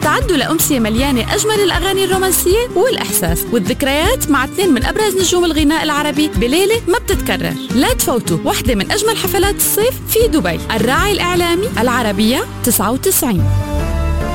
استعدوا لأمسية مليانة أجمل الأغاني الرومانسية والإحساس والذكريات مع 2 من أبرز نجوم الغناء العربي بليلة ما بتتكرر. لا تفوتوا واحدة من أجمل حفلات الصيف في دبي. الراعي الإعلامي العربية 99.